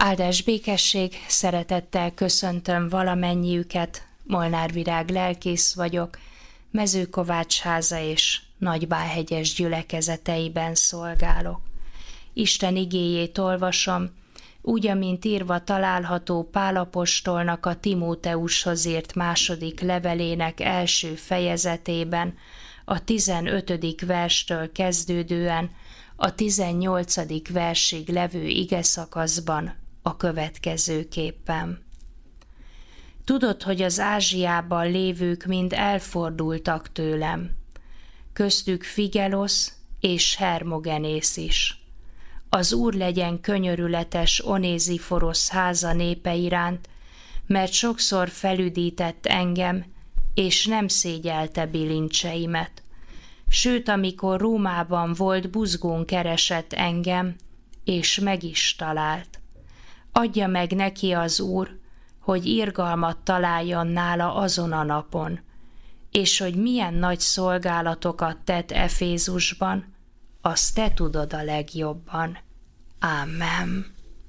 Áldás békesség, szeretettel köszöntöm valamennyiüket, Molnár Virág lelkész vagyok, Mezőkovácsháza és Nagybáhegyes gyülekezeteiben szolgálok. Isten igéjét olvasom, úgy, amint írva található Pál apostolnak a Timóteushoz írt második levelének első fejezetében, a 15. verstől kezdődően a 18. versig levő igeszakaszban a következőképpen. Tudod, hogy az Ázsiában lévők mind elfordultak tőlem, köztük Figelosz és Hermogenész is. Az Úr legyen könyörületes Onéziforosz háza népe iránt, mert sokszor felüdített engem, és nem szégyelte bilincseimet. Sőt, amikor Rómában volt, buzgón keresett engem, és meg is talált. Adja meg neki az Úr, hogy irgalmat találjon nála azon a napon, és hogy milyen nagy szolgálatokat tett Efézusban, azt te tudod a legjobban. Ámen.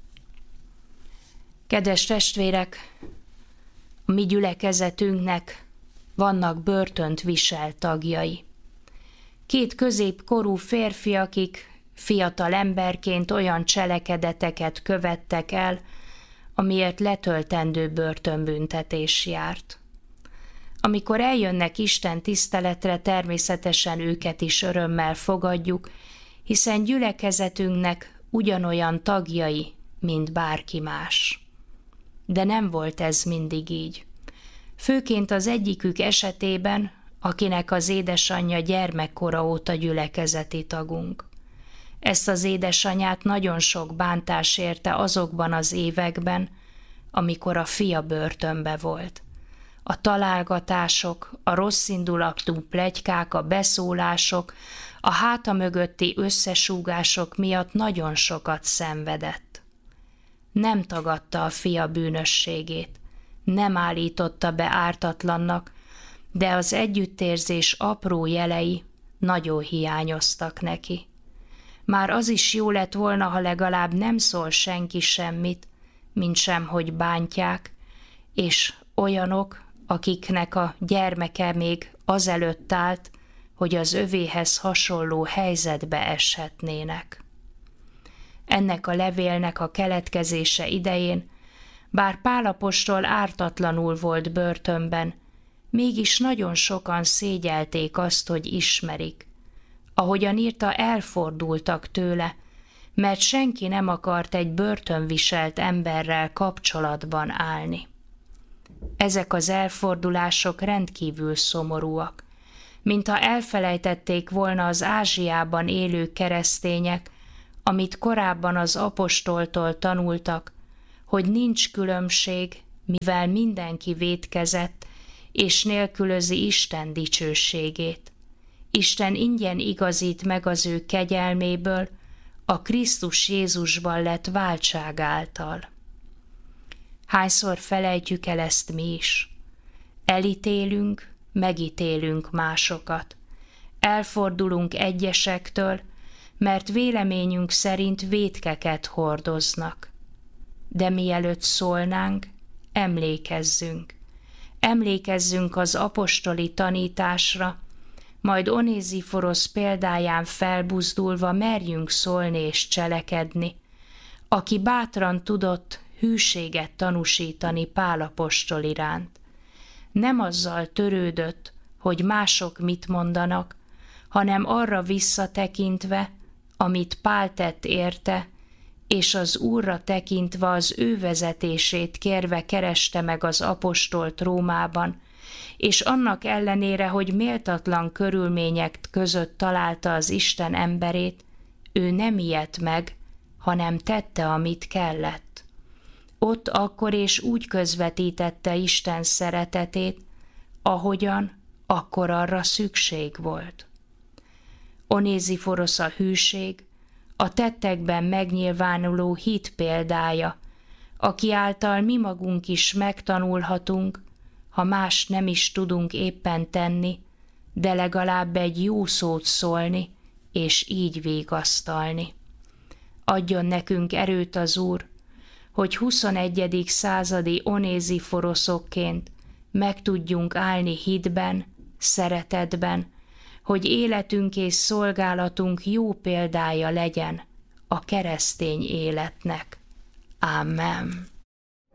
Kedves testvérek, a mi gyülekezetünknek vannak börtönt viselt tagjai. Két középkorú férfi, akik fiatal emberként olyan cselekedeteket követtek el, amiért letöltendő börtönbüntetés járt. Amikor eljönnek Isten tiszteletre, természetesen őket is örömmel fogadjuk, hiszen gyülekezetünknek ugyanolyan tagjai, mint bárki más. De nem volt ez mindig így. Főként az egyikük esetében, akinek az édesanyja gyermekkora óta gyülekezeti tagunk. Ezt az édesanyját nagyon sok bántás érte azokban az években, amikor a fia börtönbe volt. A találgatások, a rosszindulatú pletykák, a beszólások, a háta mögötti összesúgások miatt nagyon sokat szenvedett. Nem tagadta a fia bűnösségét, nem állította be ártatlannak, de az együttérzés apró jelei nagyon hiányoztak neki. Már az is jó lett volna, ha legalább nem szól senki semmit, mint sem, hogy bántják, és olyanok, akiknek a gyermeke még azelőtt állt, hogy az övéhez hasonló helyzetbe eshetnének. Ennek a levélnek a keletkezése idején, bár Pál apostol ártatlanul volt börtönben, mégis nagyon sokan szégyelték azt, hogy ismerik. Ahogyan írta, elfordultak tőle, mert senki nem akart egy börtönviselt emberrel kapcsolatban állni. Ezek az elfordulások rendkívül szomorúak, mintha elfelejtették volna az Ázsiában élő keresztények, amit korábban az apostoltól tanultak, hogy nincs különbség, mivel mindenki vétkezett, és nélkülözi Isten dicsőségét. Isten ingyen igazít meg az ő kegyelméből, a Krisztus Jézusban lett váltság által. Hányszor felejtjük el ezt mi is? Elítélünk, megítélünk másokat. Elfordulunk egyesektől, mert véleményünk szerint vétkeket hordoznak. De mielőtt szólnánk, emlékezzünk. Emlékezzünk az apostoli tanításra, majd Onéziforosz példáján felbuzdulva merjünk szólni és cselekedni, aki bátran tudott hűséget tanúsítani Pál apostol iránt. Nem azzal törődött, hogy mások mit mondanak, hanem arra visszatekintve, amit Pál tett érte, és az Úrra tekintve az ő vezetését kérve kereste meg az apostolt Rómában, és annak ellenére, hogy méltatlan körülmények között találta az Isten emberét, ő nem ijedt meg, hanem tette, amit kellett. Ott akkor és úgy közvetítette Isten szeretetét, ahogyan akkor arra szükség volt. Onéziforosz a hűség, a tettekben megnyilvánuló hit példája, aki által mi magunk is megtanulhatunk, ha más nem is tudunk éppen tenni, de legalább egy jó szót szólni, és így vigasztalni. Adjon nekünk erőt az Úr, hogy 21. századi onéziforoszokként meg tudjunk állni hitben, szeretetben, hogy életünk és szolgálatunk jó példája legyen a keresztény életnek. Amen.